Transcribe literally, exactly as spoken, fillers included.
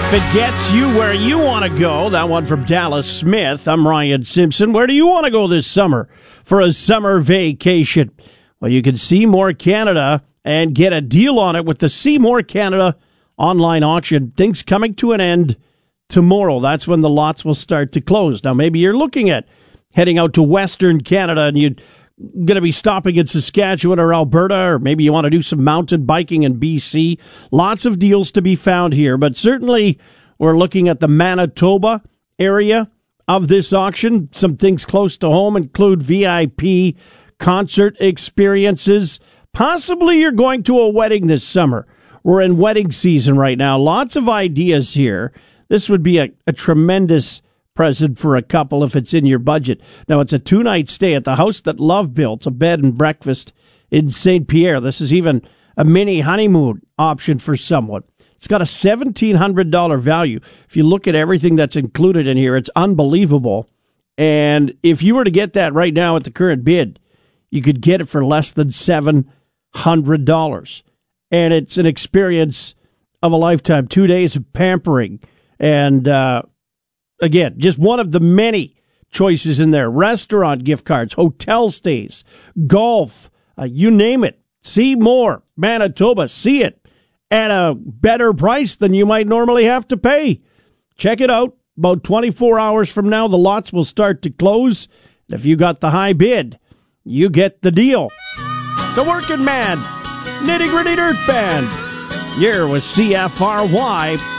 If it gets you where you want to go, that one from Dallas Smith. I'm Ryan Simpson. Where do you want to go this summer for a summer vacation? Well, you can see more Canada and get a deal on it with the See More Canada online auction. Things coming to an end tomorrow. That's when the lots will start to close. Now, maybe you're looking at heading out to Western Canada and you're going to be stopping in Saskatchewan or Alberta, or maybe you want to do some mountain biking in B C. Lots of deals to be found here, but certainly we're looking at the Manitoba area of this auction. Some things close to home include V I P concert experiences. Possibly you're going to a wedding this summer. We're in wedding season right now. Lots of ideas here. This would be a, a tremendous present for a couple if it's in your budget. Now, it's a two-night stay at the house that Love built, a bed and breakfast in Saint Pierre. This is even a mini honeymoon option for someone. It's got a seventeen hundred dollars value. If you look at everything that's included in here, it's unbelievable. And if you were to get that right now at the current bid, you could get it for less than seven hundred dollars. And it's an experience of a lifetime, two days of pampering. And, uh, again, just one of the many choices in there. Restaurant gift cards, hotel stays, golf, uh, you name it. See more. Manitoba, see it at a better price than you might normally have to pay. Check it out. About twenty-four hours from now, the lots will start to close. And if you got the high bid, you get the deal. The Working Man, Nitty Gritty Dirt Band. You're with C F R Y.